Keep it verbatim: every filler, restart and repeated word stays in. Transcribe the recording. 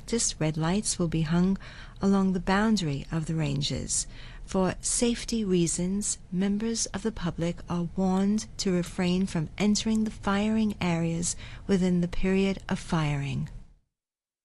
practice, red lights will be hung along the boundary of the ranges. For safety reasons, members of the public are warned to refrain from entering the firing areas within the period of firing.